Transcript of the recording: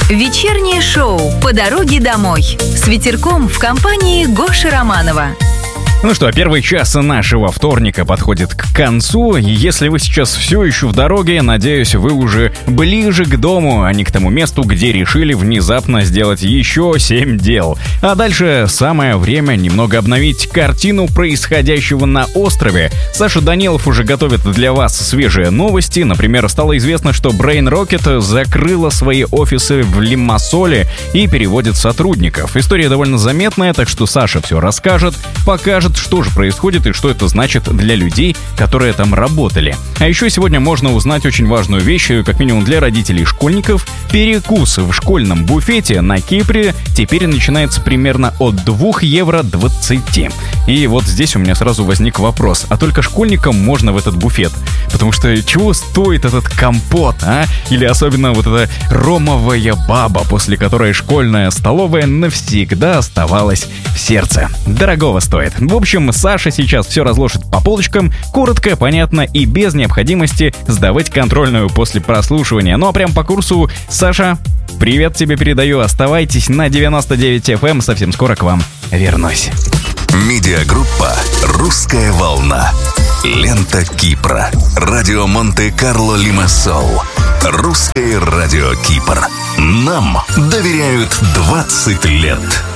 Вечернее шоу «По дороге домой» с ветерком в компании Гоши Романова. Ну что, первый час нашего вторника подходит к концу. Если вы сейчас все еще в дороге, надеюсь, вы уже ближе к дому, а не к тому месту, где решили внезапно сделать еще 7 дел. А дальше самое время немного обновить картину происходящего на острове. Саша Данилов уже готовит для вас свежие новости. Например, стало известно, что Brain Rocket закрыла свои офисы в Лимассоле и переводит сотрудников. История довольно заметная, так что Саша все расскажет, покажет, что же происходит и что это значит для людей, которые там работали. А еще сегодня можно узнать очень важную вещь, как минимум для родителей школьников. Перекус в школьном буфете на Кипре теперь начинается примерно от 2,20 евро. И вот здесь у меня сразу возник вопрос, а только школьникам можно в этот буфет? Потому что чего стоит этот компот, а? Или особенно вот эта ромовая баба, после которой школьная столовая навсегда оставалась в сердце. Дорогого стоит. В общем, Саша сейчас все разложит по полочкам, коротко, понятно и без необходимости сдавать контрольную после прослушивания. Ну а прям по курсу, Саша, привет тебе передаю, оставайтесь на 99 FM, совсем скоро к вам вернусь. Медиагруппа «Русская волна». Лента Кипра. Радио Монте-Карло Лимассол. Русское радио Кипр. Нам доверяют 20 лет.